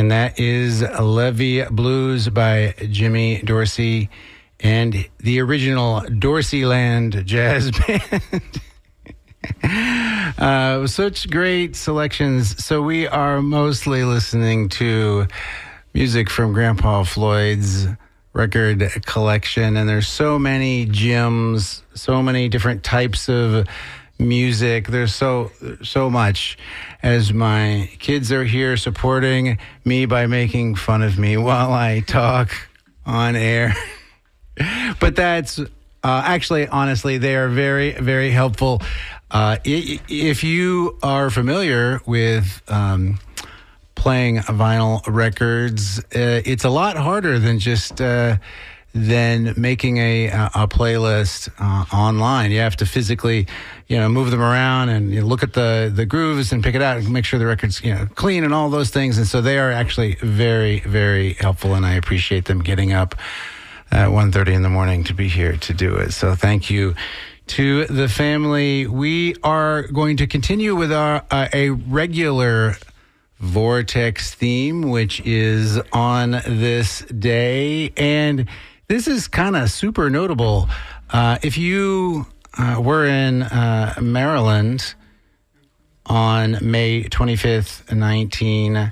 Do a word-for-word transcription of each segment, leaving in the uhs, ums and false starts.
And that is Levee Blues by Jimmy Dorsey and the original Dorseyland Jazz Band. uh, such great selections. So we are mostly listening to music from Grandpa Floyd's record collection, and there's so many gems, so many different types of music. There's so so much. As my kids are here supporting me by making fun of me while I talk on air. But that's uh, actually, honestly, they are very, very helpful. Uh, if you are familiar with um, playing vinyl records, uh, it's a lot harder than just uh, than making a a playlist uh, online. You have to physically, you know, move them around and you look at the the grooves and pick it out and make sure the record's, you know, clean and all those things. And so they are actually very, very helpful, and I appreciate them getting up at one thirty in the morning to be here to do it. So thank you to the family. We are going to continue with our uh, a regular Vortex theme, which is on this day, and this is kind of super notable. Uh, if you uh, were in uh, Maryland on May twenty-fifth, nineteen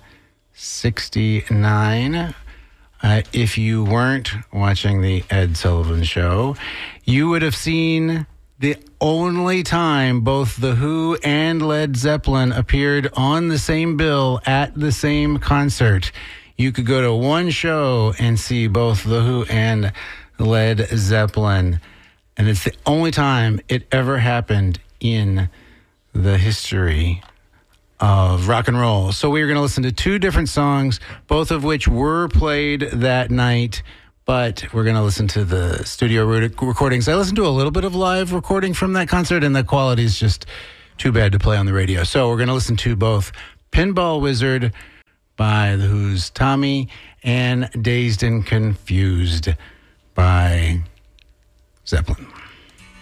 sixty-nine, uh, if you weren't watching the Ed Sullivan Show, you would have seen the only time both The Who and Led Zeppelin appeared on the same bill at the same concert. You could go to one show and see both The Who and Led Zeppelin. And it's the only time it ever happened in the history of rock and roll. So we're going to listen to two different songs, both of which were played that night, but we're going to listen to the studio recordings. I listened to a little bit of live recording from that concert, and the quality is just too bad to play on the radio. So we're going to listen to both Pinball Wizard by The Who's Tommy and Dazed and Confused by Zeppelin.